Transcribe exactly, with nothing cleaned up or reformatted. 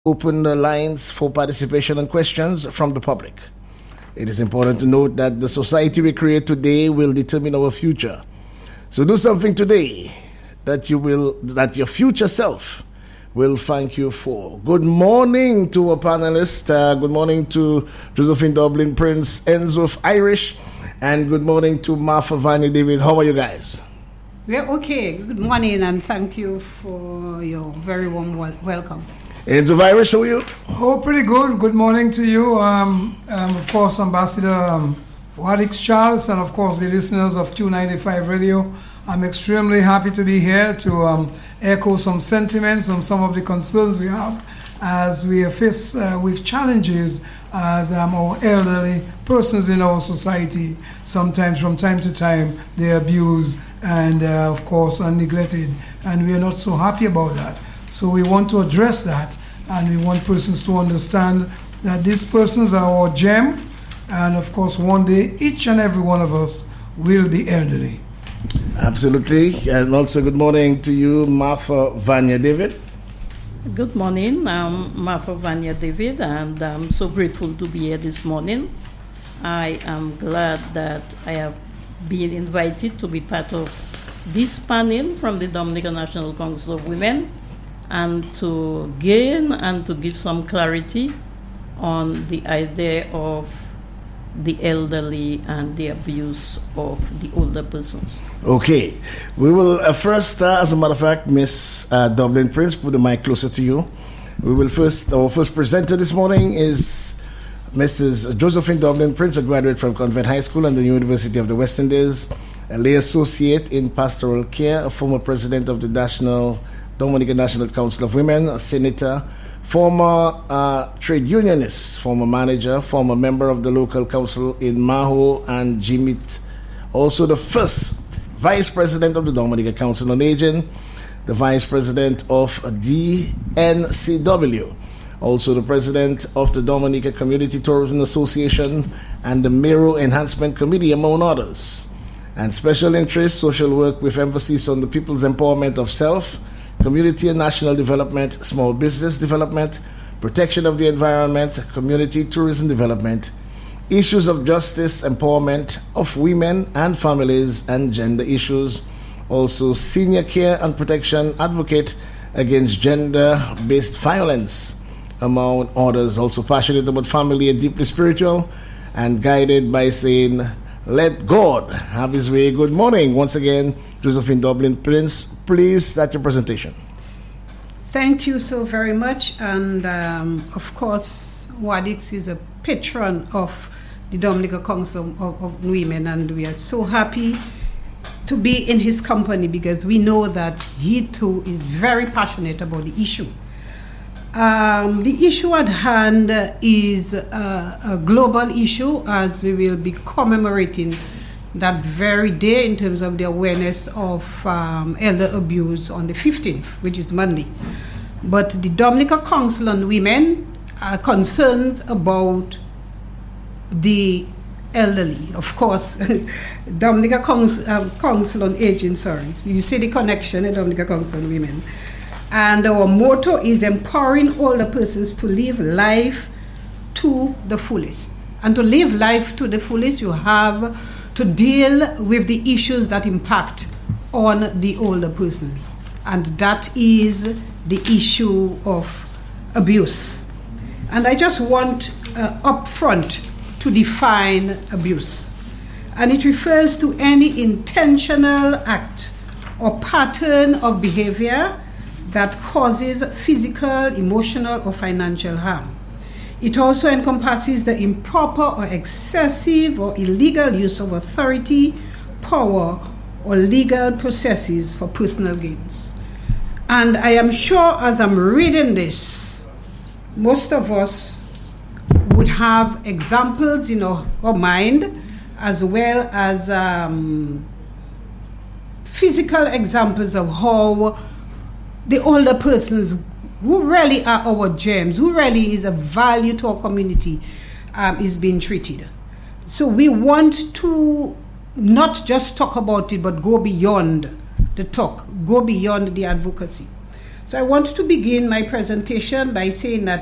open the lines for participation and questions from the public. It is important to note that the society we create today will determine our future. So do something today that you will, that your future self will thank you for. Good morning to our panelists. Uh, good morning to Josephine Dublin Prince, Enzo Irish, and good morning to Martha Vanya David. How are you guys? We're okay. Good morning, and thank you for your very warm wel- welcome. Enzo Irish, how are you? Oh, pretty good. Good morning to you. Um, um, of course, Ambassador um, Wadix Charles, and of course the listeners of Q ninety-five Radio. I'm extremely happy to be here to um, echo some sentiments on some of the concerns we have as we face uh, with challenges as um, our elderly persons in our society. Sometimes, from time to time, they're abused and, uh, of course, are neglected, and we are not so happy about that. So we want to address that, and we want persons to understand that these persons are our gem, and of course one day each and every one of us will be elderly. Absolutely. And also good morning to you, Martha Vanya David. Good morning, I'm Martha Vanya David, and I'm so grateful to be here this morning. I am glad that I have been invited to be part of this panel from the Dominican National Council of Women, and to gain and to give some clarity on the idea of the elderly and the abuse of the older persons. Okay. We will uh, first, uh, as a matter of fact, Miss uh, Dublin Prince, put the mic closer to you. We will first, our first presenter this morning is Missus Josephine Dublin Prince, a graduate from Convent High School and the University of the West Indies, a lay associate in pastoral care, a former president of the National Dominican National Council of Women, a senator, former uh, trade unionist, former manager, former member of the local council in Maho and Jimit, also the first vice president of the Dominican Council on Aging, the vice president of D N C W, also the president of the Dominica Community Tourism Association and the Mero Enhancement Committee, among others, and special interest, social work with emphasis on the people's empowerment of self, community and national development, small business development, protection of the environment, community tourism development, issues of justice, empowerment of women and families, and gender issues. Also, senior care and protection advocate against gender-based violence, among others. Also passionate about family and deeply spiritual, and guided by saying, "Let God have His way." Good morning once again, Josephine Dublin Prince. Please start your presentation. Thank you so very much. And um, of course, Wadix is a patron of the Dominican Council of, of Women, and we are so happy to be in his company because we know that he too is very passionate about the issue. Um, the issue at hand is a, a global issue, as we will be commemorating that very day in terms of the awareness of um, elder abuse on the fifteenth, which is Monday. But the Dominican Council on Women are concerned about the elderly. Of course, Dominican Council, um, Council on Aging, sorry. You see the connection, the Dominican Council on Women. And our motto is empowering older persons to live life to the fullest. And to live life to the fullest, you have to deal with the issues that impact on the older persons. And that is the issue of abuse. And I just want uh, up front to define abuse. And it refers to any intentional act or pattern of behavior that causes physical, emotional, or financial harm. It also encompasses the improper or excessive or illegal use of authority, power, or legal processes for personal gains. And I am sure as I'm reading this, most of us would have examples in our, our mind, as well as um, physical examples of how the older persons who really are our gems, who really is a value to our community, um, is being treated. So we want to not just talk about it, but go beyond the talk, go beyond the advocacy. So I want to begin my presentation by saying that